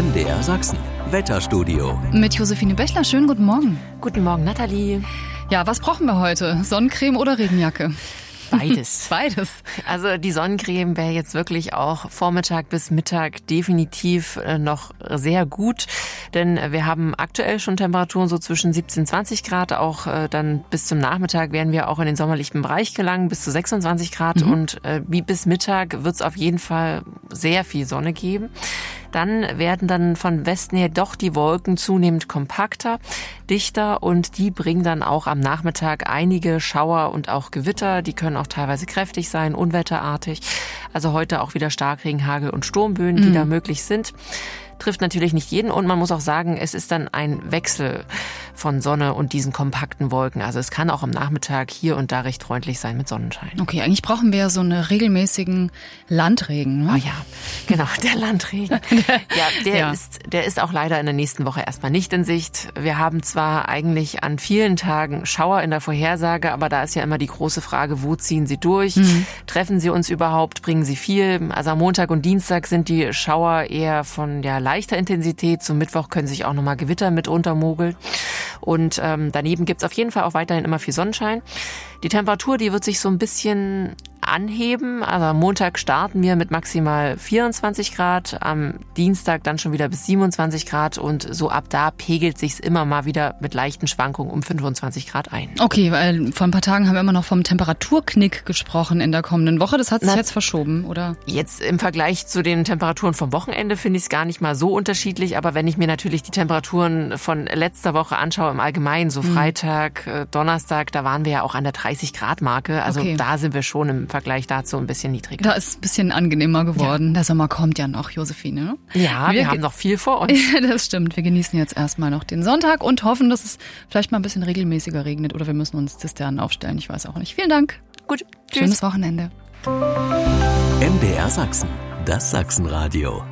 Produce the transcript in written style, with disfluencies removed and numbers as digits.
MDR Sachsen, Wetterstudio. Mit Josephine Bechler, schönen guten Morgen. Guten Morgen, Nathalie. Ja, was brauchen wir heute? Sonnencreme oder Regenjacke? Beides. Beides. Also die Sonnencreme wäre jetzt wirklich auch Vormittag bis Mittag definitiv noch sehr gut, denn wir haben aktuell schon Temperaturen so zwischen 17 und 20 Grad, auch dann bis zum Nachmittag werden wir auch in den sommerlichen Bereich gelangen, bis zu 26 Grad und wie bis Mittag wird es auf jeden Fall sehr viel Sonne geben. Dann werden dann von Westen her doch die Wolken zunehmend kompakter, dichter und die bringen dann auch am Nachmittag einige Schauer und auch Gewitter. Die können auch teilweise kräftig sein, unwetterartig. Also heute auch wieder Starkregen, Hagel und Sturmböen, die da möglich sind. Trifft natürlich nicht jeden und man muss auch sagen, es ist dann ein Wechsel von Sonne und diesen kompakten Wolken. Also es kann auch am Nachmittag hier und da recht freundlich sein mit Sonnenschein. Okay, eigentlich brauchen wir ja so einen regelmäßigen Landregen. Ne? Oh ja, genau, der Landregen. Ja, der ist auch leider in der nächsten Woche erstmal nicht in Sicht. Wir haben zwar eigentlich an vielen Tagen Schauer in der Vorhersage, aber da ist ja immer die große Frage, wo ziehen sie durch? Treffen sie uns überhaupt? Bringen sie viel? Also am Montag und Dienstag sind die Schauer eher von leichter Intensität. Zum Mittwoch können sich auch nochmal Gewitter mit untermogeln. Und daneben gibt's auf jeden Fall auch weiterhin immer viel Sonnenschein. Die Temperatur, die wird sich so ein bisschen anheben. Also am Montag starten wir mit maximal 24 Grad, am Dienstag dann schon wieder bis 27 Grad und so ab da pegelt sich's immer mal wieder mit leichten Schwankungen um 25 Grad ein. Okay, weil vor ein paar Tagen haben wir immer noch vom Temperaturknick gesprochen in der kommenden Woche. Das hat sich jetzt verschoben, oder? Jetzt im Vergleich zu den Temperaturen vom Wochenende finde ich es gar nicht mal so unterschiedlich, aber wenn ich mir natürlich die Temperaturen von letzter Woche anschaue im Allgemeinen, so Freitag, Donnerstag, da waren wir ja auch an der 30 Grad Marke, also da sind wir schon im Vergleich dazu ein bisschen niedriger. Da ist es ein bisschen angenehmer geworden. Ja. Der Sommer kommt ja noch, Josephine. Ja, wir haben noch viel vor uns. Das stimmt. Wir genießen jetzt erstmal noch den Sonntag und hoffen, dass es vielleicht mal ein bisschen regelmäßiger regnet oder wir müssen uns Zisternen aufstellen. Ich weiß auch nicht. Vielen Dank. Gut. Tschüss. Schönes Wochenende. MDR Sachsen, das Sachsenradio.